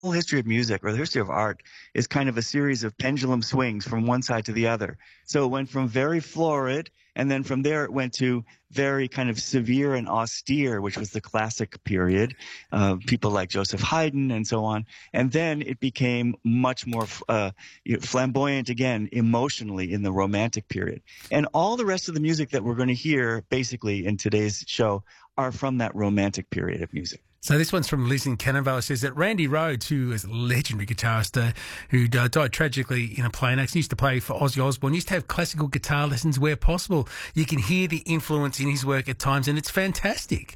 whole history of music or the history of art is kind of a series of pendulum swings from one side to the other. So it went from very florid, and then from there it went to very kind of severe and austere, which was the classic period, people like Joseph Haydn and so on. And then it became much more flamboyant again, emotionally, in the Romantic period. And all the rest of the music that we're going to hear, basically, in today's show, are from that Romantic period of music. So this one's from Liz in Canterville. It says that Randy Rhoads, who is a legendary guitarist, who died tragically in a plane accident, used to play for Ozzy Osbourne, used to have classical guitar lessons where possible. You can hear the influence in his work at times, and it's fantastic.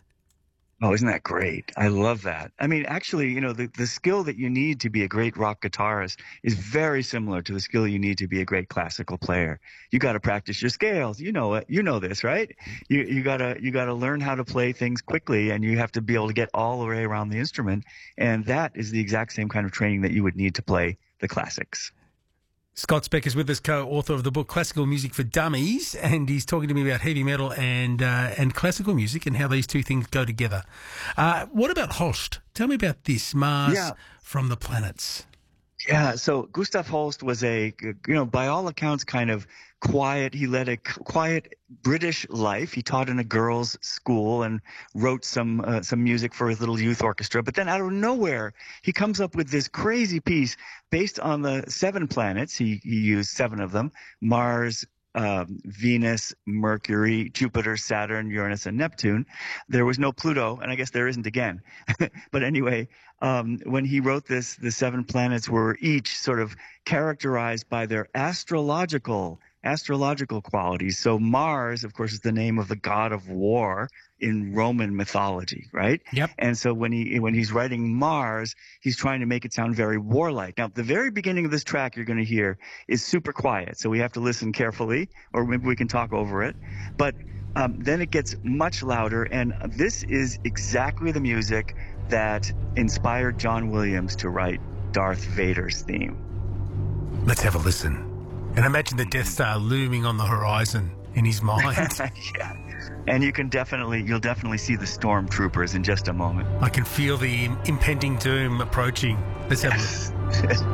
Oh, isn't that great? I love that. I mean, actually, you know, the skill that you need to be a great rock guitarist is very similar to the skill you need to be a great classical player. You got to practice your scales. You know it. You know this, right? You gotta learn how to play things quickly, and you have to be able to get all the way around the instrument. And that is the exact same kind of training that you would need to play the classics. Scott Speck is with us, co-author of the book Classical Music for Dummies, and he's talking to me about heavy metal and classical music and how these two things go together. What about Holst? Tell me about this, Mars from the Planets. Yeah, so Gustav Holst was by all accounts, kind of quiet. He led a quiet British life. He taught in a girls' school and wrote some music for his little youth orchestra. But then out of nowhere, he comes up with this crazy piece based on the 7 planets. He used 7 of them: Mars, Venus, Mercury, Jupiter, Saturn, Uranus, and Neptune. There was no Pluto, and I guess there isn't again. But anyway, when he wrote this, the 7 planets were each sort of characterized by their astrological qualities. So Mars, of course, is the name of the god of war in Roman mythology, right? Yep. And so when he's writing Mars, he's trying to make it sound very warlike. Now, the very beginning of this track you're going to hear is super quiet, so we have to listen carefully, or maybe we can talk over it. But then it gets much louder, and this is exactly the music that inspired John Williams to write Darth Vader's theme. Let's have a listen. And imagine the Death Star looming on the horizon in his mind. Yeah. And you'll definitely see the stormtroopers in just a moment. I can feel the impending doom approaching. Let's have a listen.